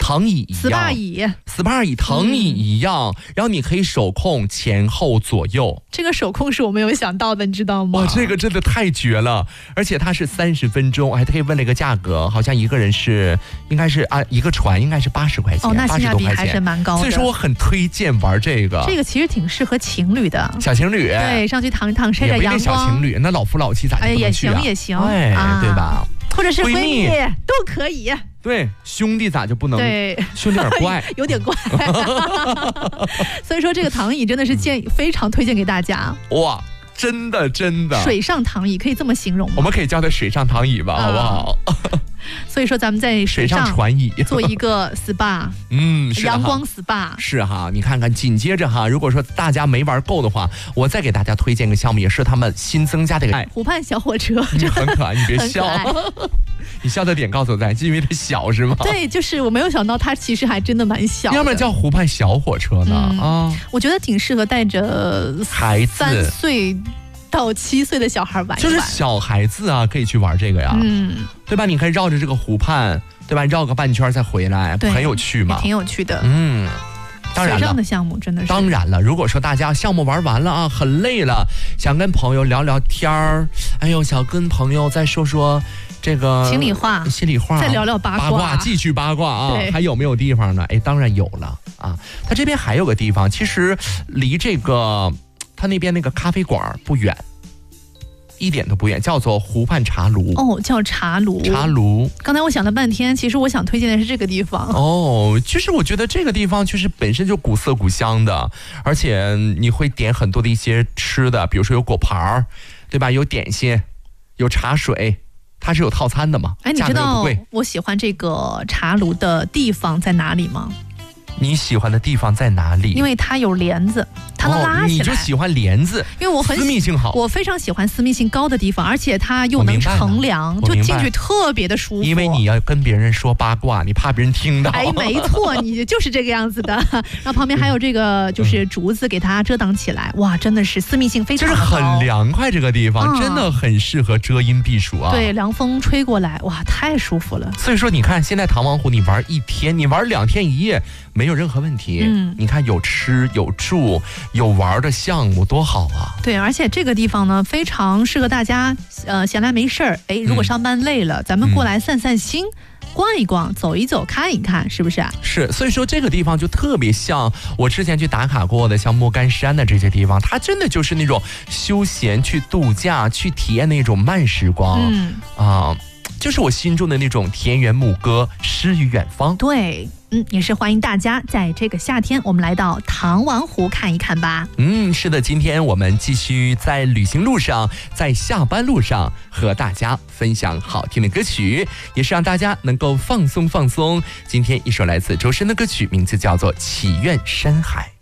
躺椅一样 ，SPA 椅、躺椅一样，然后你可以手控前后左右。 这个手控是我没有想到的，你知道吗？ 哇，这个真的太绝了！而且它是30分钟，我还特意问了一个价格，好像一个人应该是一个船应该是80块钱， 那性价比还是蛮高的。 所以说我很推荐玩这个。 这个其实挺适合情侣的， 小情侣对，上去躺一躺，晒晒阳光。 也不一定小情侣，那老夫老妻咋就不能去啊？ 也行， 对吧？ 或者是闺蜜都可以。 对，兄弟咋就不能？ 对， 兄弟有点怪， 有点怪。所以说这个躺椅真的是非常推荐给大家。 哇，真的， 水上躺椅可以这么形容吗？ 我们可以叫它水上躺椅吧，好不好？ 所以说咱们在水上船椅做一个 SPA， 阳光 SPA 是哈。你看看，紧接着哈，如果说大家没玩够的话，我再给大家推荐个项目，也是他们新增加的一个湖畔小火车， 很可爱，你别笑。你笑的点告诉我在，是因为它小是吗？ 对，就是我没有想到它其实还真的蛮小的。 要不然叫湖畔小火车呢？ 我觉得挺适合带着孩子 3岁到7岁的小孩玩一玩， 就是小孩子啊，可以去玩这个呀，对吧？你可以绕着这个湖畔，对吧？绕个半圈再回来，很有趣嘛， 挺有趣的。 当然了， 水上的项目真的是。 当然了，如果说大家项目玩完了啊，很累了，想跟朋友聊聊天儿，哎呦，想跟朋友再说说这个心里话， 再聊聊八卦， 继续八卦啊，还有没有地方呢？哎，当然有了啊，它这边还有个地方，其实离这个它那边那个咖啡馆不远。一点都不远，叫做湖畔茶炉。 叫茶炉。刚才我想了半天，其实我想推荐的是这个地方。 其实我觉得这个地方就是本身就古色古香的，而且你会点很多的一些吃的，比如说有果盘，对吧？有点心，有茶水，它是有套餐的嘛。 你知道我喜欢这个茶炉的地方在哪里吗？ 你喜欢的地方在哪里？ 因为它有帘子，它能拉起来。 你就喜欢帘子， 因为我私密性好， 我非常喜欢私密性高的地方，而且它又能乘凉，就进去特别的舒服。 因为你要跟别人说八卦，你怕别人听到。 没错，你就是这个样子的。然后旁边还有这个就是竹子给它遮挡起来，哇，真的是私密性非常高， 就是很凉快。这个地方真的很适合遮阴避暑啊。 对，凉风吹过来，哇，太舒服了。 所以说，你看现在唐王湖，你玩1天，你玩2天1夜。没有任何问题，你看有吃有住有玩的项目多好啊！ 对，而且这个地方呢非常适合大家，闲来没事儿，如果上班累了，咱们过来散散心，逛一逛，走一走，看一看，是不是？ 是，所以说这个地方就特别像我之前去打卡过的，像莫干山的这些地方，它真的就是那种休闲去度假，去体验那种慢时光，就是我心中的那种田园牧歌，诗与远方。 对。也是欢迎大家在这个夏天，我们来到唐王湖看一看吧。 是的，今天我们继续在旅行路上，在下班路上和大家分享好听的歌曲，也是让大家能够放松放松。今天一首来自周深的歌曲，名字叫做《祈愿山海》。